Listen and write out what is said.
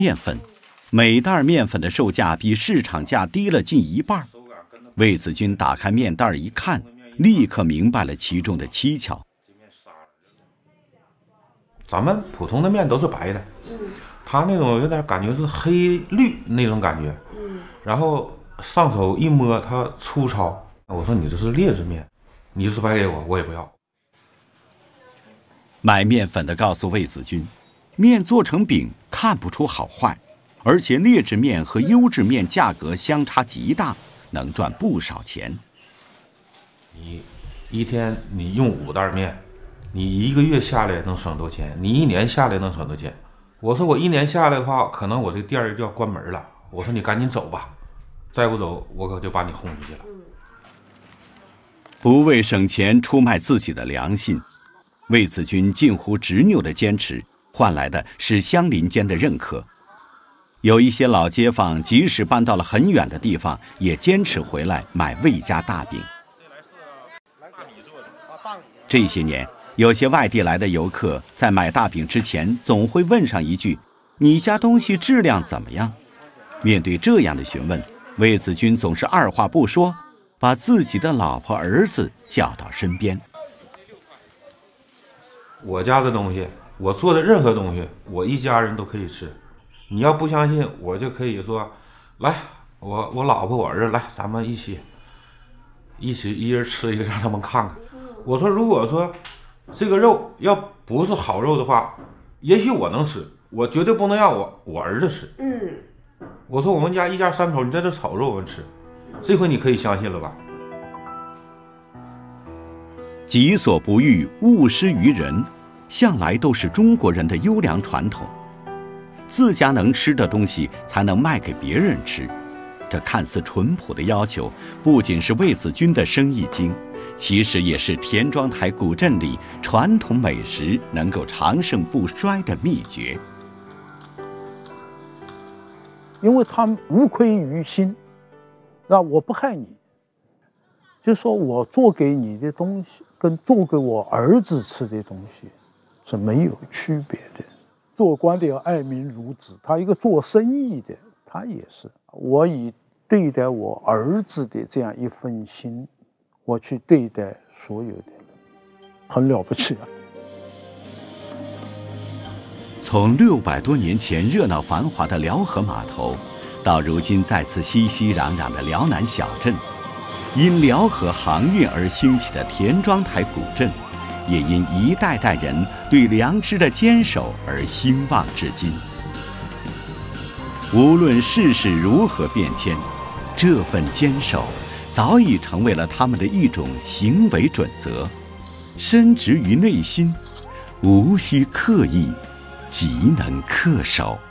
面粉，每袋面粉的售价比市场价低了近1半。魏子军打开面袋一看，立刻明白了其中的蹊跷。 咱们普通的面都是白的，它那种有点感觉是黑绿那种感觉，然后上手一摸它粗糙。我说你这是劣质面，你就是白给我，我也不要。 买面粉的告诉魏子军，面做成饼看不出好坏，而且劣质面和优质面价格相差极大，能赚不少钱。 你一天你用5袋面，你1个月下来能省多少钱？你1年下来能省多少钱？我说我1年下来的话，可能我这店就要关门了。我说你赶紧走吧，再不走我可就把你轰出去了。 不为省钱出卖自己的良心，魏子军近乎执拗的坚持，换来的是乡邻间的认可。有一些老街坊即使搬到了很远的地方，也坚持回来买魏家大饼。这些年，有些外地来的游客在买大饼之前总会问上一句：你家东西质量怎么样？面对这样的询问，魏子军总是二话不说，把自己的老婆儿子叫到身边。 我家的东西，我做的任何东西，我一家人都可以吃。你要不相信，我就可以说，来，我老婆我儿子来，咱们一起一人吃一个，让他们看看。我说，如果说这个肉要不是好肉的话，也许我能吃，我绝对不能让我儿子吃。我说我们家一家3口，你在这炒肉我们吃，这回你可以相信了吧？ 己所不欲，勿施于人，向来都是中国人的优良传统。自家能吃的东西才能卖给别人吃，这看似淳朴的要求，不仅是魏子军的生意经，其实也是田庄台古镇里传统美食能够长盛不衰的秘诀。 因为他无愧于心，那我不害你，就说我做给你的东西跟做给我儿子吃的东西是没有区别的。做官的要爱民如子，他一个做生意的，他也是。我以对待我儿子的这样一份心，我去对待所有的人，很了不起啊。 从600多年前热闹繁华的辽河码头，到如今再次熙熙攘攘的辽南小镇，因辽河航运而兴起的田庄台古镇，也因一代代人对良知的坚守而兴旺至今。无论世事如何变迁，这份坚守早已成为了他们的一种行为准则，深植于内心，无需刻意，即能恪守。